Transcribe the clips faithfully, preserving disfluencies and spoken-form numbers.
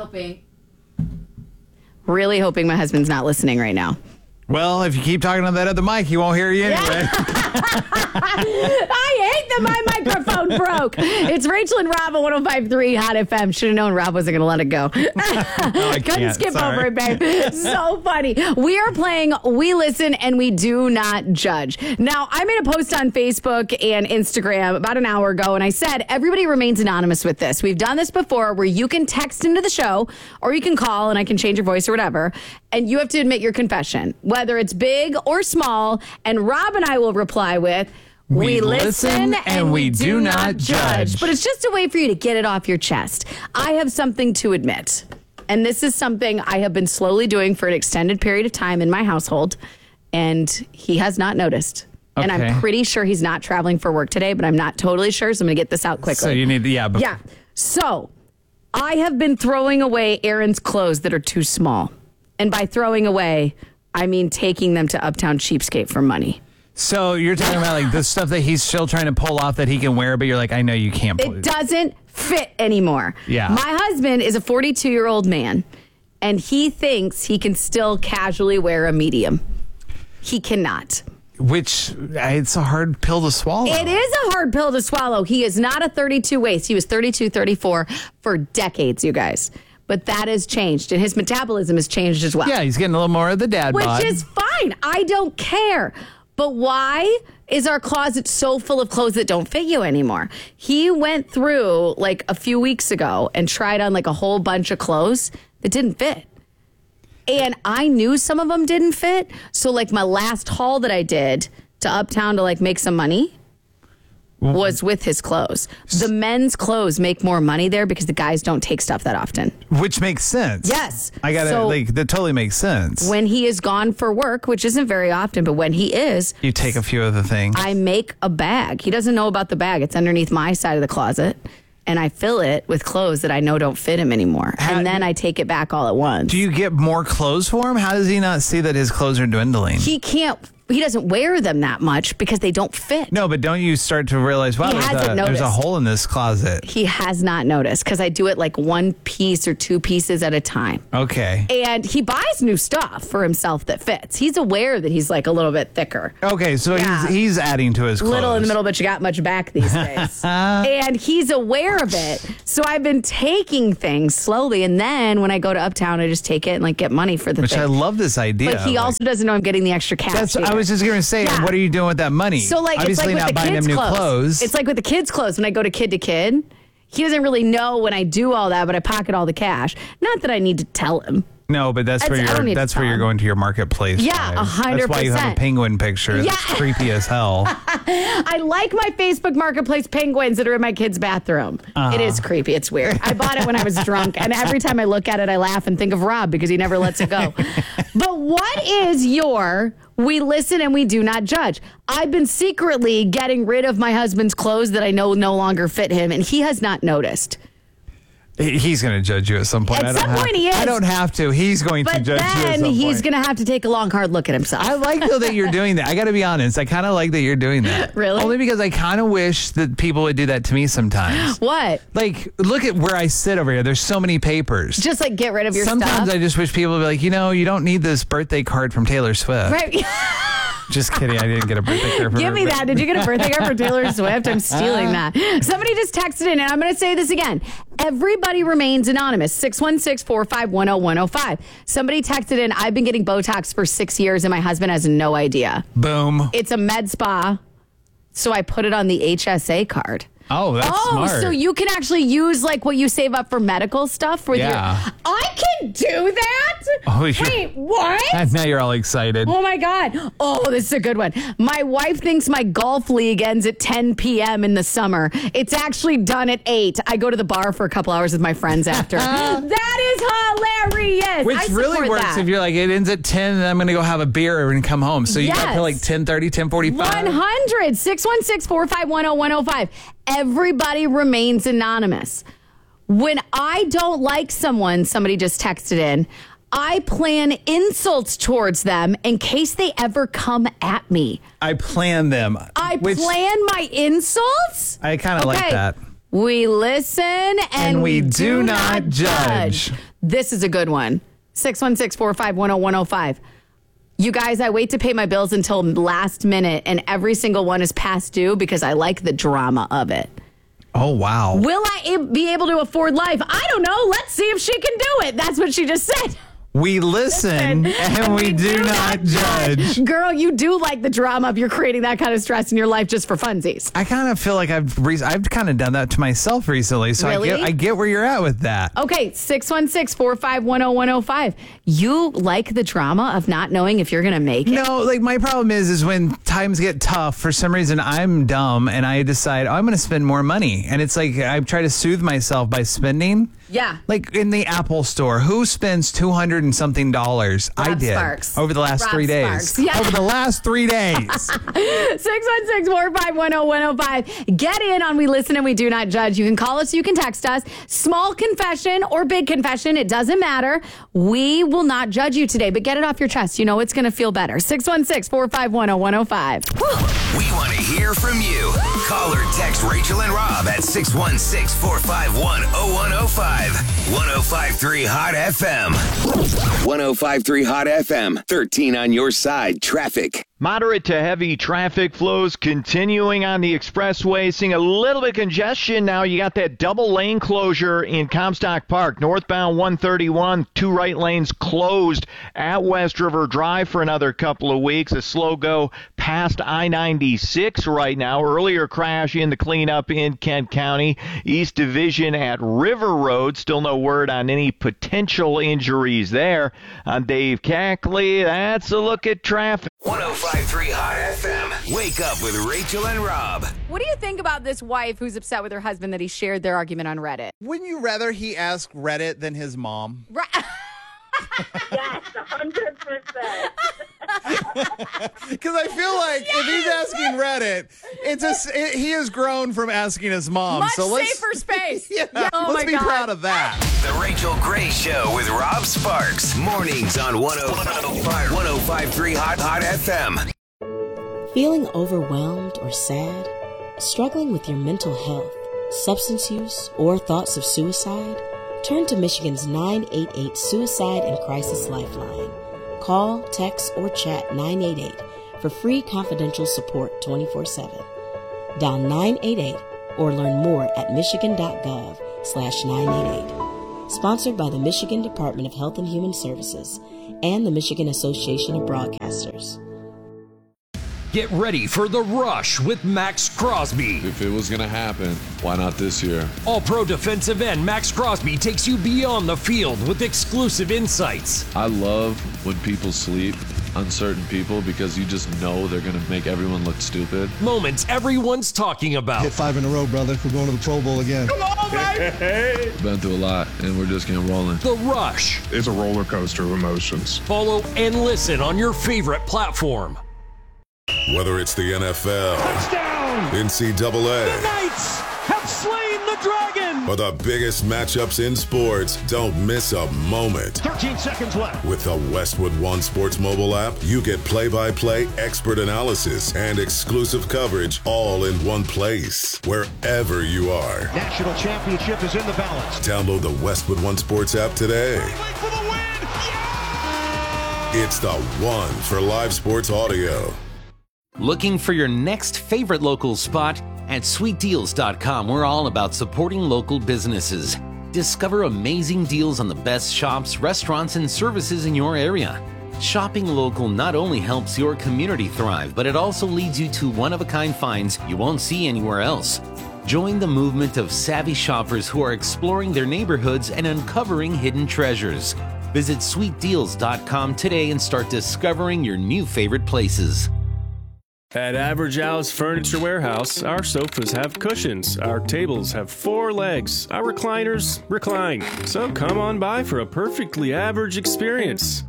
hoping. Really hoping my husband's not listening right now. Well, if you keep talking on that other mic, he won't hear you anyway. I hate that my microphone broke. It's Rachel and Rob at one oh five point three Hot F M. Should have known Rob wasn't going to let it go. No, I Couldn't can't. skip Sorry. over it, babe. So funny. We are playing We Listen and We Do Not Judge. Now, I made a post on Facebook and Instagram about an hour ago, and I said, everybody remains anonymous with this. We've done this before where you can text into the show or you can call and I can change your voice or whatever, and you have to admit your confession, whether it's big or small, and Rob and I will reply with, We, We listen, listen and we do not judge. But it's just a way for you to get it off your chest. I have something to admit. And this is something I have been slowly doing for an extended period of time in my household. And he has not noticed. And Okay. I'm pretty sure he's not traveling for work today, but I'm not totally sure. So I'm going to get this out quickly. So you need, yeah. Before. Yeah. So I have been throwing away Aaron's clothes that are too small. And by throwing away, I mean taking them to Uptown Cheapskate for money. So you're talking about like the stuff that he's still trying to pull off that he can wear, but you're like, I know you can't pull It doesn't fit anymore. Yeah. My husband is a forty-two-year-old man, and he thinks he can still casually wear a medium. He cannot. Which, it's a hard pill to swallow. It is a hard pill to swallow. He is not a thirty-two waist. He was thirty-two, thirty-four for decades, you guys. But that has changed, and his metabolism has changed as well. Yeah, he's getting a little more of the dad Which bod. is fine. I don't care. But why is our closet so full of clothes that don't fit you anymore? He went through like a few weeks ago and tried on like a whole bunch of clothes that didn't fit. And I knew some of them didn't fit. So like my last haul that I did to Uptown to like make some money was with his clothes. The men's clothes make more money there because the guys don't take stuff that often. Which makes sense. Yes. I got to, So- like, that totally makes sense. When he is gone for work, which isn't very often, but when he is, You take a few of the things. I make a bag. He doesn't know about the bag. It's underneath my side of the closet. And I fill it with clothes that I know don't fit him anymore. How- and then I take it back all at once. Do you get more clothes for him? How does he not see that his clothes are dwindling? He can't, he doesn't wear them that much because they don't fit. no, but don't you start to realize, wow, He there's hasn't a, there's a noticed. hole in this closet? He has not noticed because I do it like one piece or two pieces at a time. Okay. And he buys new stuff for himself that fits. He's aware that he's like a little bit thicker. Okay, so Yeah. he's he's adding to his clothes. Little in the middle, but you got much back these days. And he's aware of it. So I've been taking things slowly. And then when I go to Uptown, I just take it and like get money for the Which thing. I love this idea. But he Like, also doesn't know I'm getting the extra cash. That's. I either. was just gonna say, Yeah. what are you doing with that money? So like obviously it's like not with the buying him kids' new clothes. clothes. It's like with the kids' clothes. When I go to kid to kid, he doesn't really know when I do all that, but I pocket all the cash. Not that I need to tell him. no, but that's, That's- I where don't you're. need to That's where tell you're him. going to your marketplace. Yeah, vibes. a hundred That's why you have a percent. penguin picture. Yeah. That's creepy as hell. I like my Facebook Marketplace penguins that are in my kid's bathroom. Uh-huh. It is creepy. It's weird. I bought it when I was drunk, and every time I look at it, I laugh and think of Rob because he never lets it go. But what is your We Listen and We Do Not Judge? I've been secretly getting rid of my husband's clothes that I know no longer fit him, and he has not noticed. He- He's going to judge you at some point. At I don't some have, point he is. I don't have to. He's going to But judge you at then some he's point. going to have to take a long, hard look at himself. I like though that you're doing that. I got to be honest. I kind of like that you're doing that. Really? Only because I kind of wish that people would do that to me sometimes. What? Like, look at where I sit over here. There's so many papers. Just like get rid of your Sometimes stuff? I just wish people would be like, you know, you don't need this birthday card from Taylor Swift. Right. Just kidding. I didn't get a birthday card from Give her, me but- that. Did you get a birthday card for Taylor Swift? I'm stealing that. Somebody just texted in, and I'm going to say this again. Everybody remains anonymous. six one six, four five one, oh one oh five. Somebody texted in, I've been getting Botox for six years, and my husband has no idea. Boom. It's a med spa, so I put it on the H S A card. Oh, that's oh, smart. so you can actually use like what you save up for medical stuff with Yeah. your. I can do that? Oh, you- Wait, what? Now you're all excited. Oh my God. Oh, this is a good one. My wife thinks my golf league ends at ten p.m. in the summer. It's actually done at eight. I go to the bar for a couple hours with my friends after. That is hilarious. Which I really support works that. if you're like, it ends at ten and I'm going to go have a beer and come home. So you got Yes. to like ten thirty, ten forty-five. one hundred, six one six, four five one, oh one oh five. Everybody remains anonymous. When I don't like someone, somebody just texted in, I plan insults towards them in case they ever come at me. I plan them. I which plan my insults? I kind of Okay. like that. We listen and, And we do not judge. This is a good one. six one six, four five one, oh one oh five. You guys, I wait to pay my bills until last minute, and every single one is past due because I like the drama of it. Oh, wow. Will I be able to afford life? I don't know. Let's see if she can do it. That's what she just said. We listen, and we do not judge. Girl, you do like the drama of you're creating that kind of stress in your life just for funsies. I kind of feel like I've re- I've kind of done that to myself recently, so Really? I get I get where you're at with that. Okay, six one six, four five one, oh one oh five. You like the drama of not knowing if you're going to make it? No, like my problem is is when times get tough, for some reason I'm dumb and I decide, oh, I'm going to spend more money. And it's like I try to soothe myself by spending. Yeah. Like in the Apple store, who spends two hundred and something dollars? Rob I did Sparks. over the last Rob three Sparks. days. Yeah. Over the last three days. six one six, four five one, oh one oh five. Get in on We Listen and We Do Not Judge. You can call us, you can text us. Small confession or big confession, it doesn't matter. We will not judge you today, but get it off your chest. You know it's going to feel better. six one six, four five one, oh one oh five. We want to hear from you. Call or text Rachel and Rob at six one six, four five one, oh one oh five. one oh five point three Hot F M. one oh five point three Hot F M. thirteen on your side. Traffic. Moderate to heavy traffic flows continuing on the expressway. Seeing a little bit of congestion now. You got that double lane closure in Comstock Park. Northbound one thirty-one, two right lanes closed at West River Drive for another couple of weeks. A slow go past I ninety-six right now. Earlier crash in the cleanup in Kent County. East Division at River Road. Still no word on any potential injuries there. I'm Dave Cackley. That's a look at traffic. one oh five point three Hot F M. Wake up with Rachel and Rob. What do you think about this wife who's upset with her husband that he shared their argument on Reddit? Wouldn't you rather he ask Reddit than his mom? Right. Yes, one hundred percent. Because I feel like if he's asking Reddit, it's a, it, he has grown from asking his mom. Much so let's, safer space. Yeah, Oh let's my be God. proud of that. The Rachel Gray Show with Rob Sparks. Mornings on one oh five point three Hot Hot F M. Feeling overwhelmed or sad? Struggling with your mental health, substance use, or thoughts of suicide? Turn to Michigan's nine eight eight Suicide and Crisis Lifeline. Call, text, or chat nine eight eight for free confidential support twenty-four seven. Dial nine eight eight or learn more at michigan.gov slash 988. Sponsored by the Michigan Department of Health and Human Services and the Michigan Association of Broadcasters. Get ready for The Rush with Max Crosby. If it was going to happen, why not this year? All-pro defensive end Max Crosby takes you beyond the field with exclusive insights. I love when people sleep on certain people because you just know they're going to make everyone look stupid. Moments everyone's talking about. Hit five in a row, brother. We're going to the Pro Bowl again. Come on, baby! Been through a lot, and we're just getting rolling. The Rush. It's a roller coaster of emotions. Follow and listen on your favorite platform. Whether it's the N F L, Touchdown! N C double A, The Knights have slain the dragon! or the biggest matchups in sports, don't miss a moment. thirteen seconds left. With the Westwood One Sports mobile app, you get play-by-play expert analysis and exclusive coverage all in one place, wherever you are. National championship is in the balance. Download the Westwood One Sports app today. For the win! Yeah! It's the one for live sports audio. Looking for your next favorite local spot? At sweet deals dot com, we're all about supporting local businesses. Discover amazing deals on the best shops, restaurants, and services in your area. Shopping local not only helps your community thrive, but it also leads you to one-of-a-kind finds you won't see anywhere else. Join the movement of savvy shoppers who are exploring their neighborhoods and uncovering hidden treasures. Visit sweet deals dot com today and start discovering your new favorite places. At Average House Furniture Warehouse, our sofas have cushions, our tables have four legs, our recliners recline. So come on by for a perfectly average experience.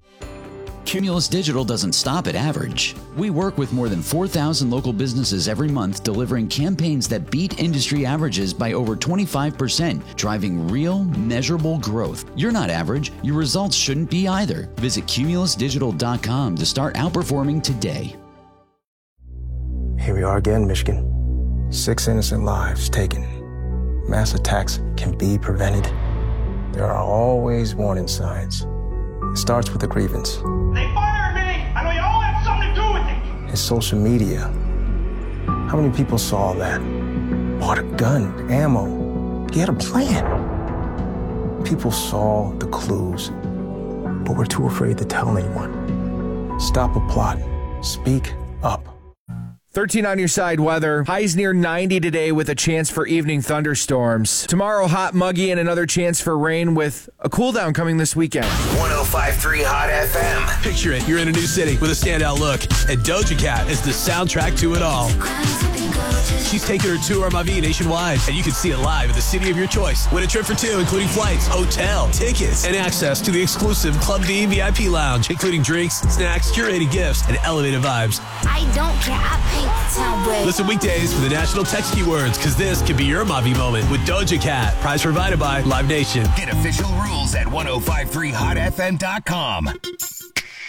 Cumulus Digital doesn't stop at average. We work with more than four thousand local businesses every month, delivering campaigns that beat industry averages by over twenty-five percent, driving real, measurable growth. You're not average. Your results shouldn't be either. Visit cumulus digital dot com to start outperforming today. Here we are again, Michigan. Six innocent lives taken. mass attacks can be prevented, there are always warning signs. It starts with a grievance. They fired me! I know you all have something to do with it! It's social media. How many people saw that? Bought a gun, ammo. He had a plan. People saw the clues, but were too afraid to tell anyone. Stop a plot. Speak up. thirteen on your side weather. Highs near ninety today with a chance for evening thunderstorms. Tomorrow, hot, muggy, and another chance for rain with a cool down coming this weekend. one oh five point three Hot F M. Picture it. You're in a new city with a standout look, and Doja Cat is the soundtrack to it all. She's taking her tour Mavi nationwide, and you can see it live at the city of your choice. Win a trip for two, including flights, hotel, tickets, and access to the exclusive Club V V I P lounge, including drinks, snacks, curated gifts, and elevated vibes. I don't care. I paint the town red. Listen weekdays for the national text keywords, because this could be your Mavi moment with Doja Cat. Prize provided by Live Nation. Get official rules at ten fifty-three hot f m dot com.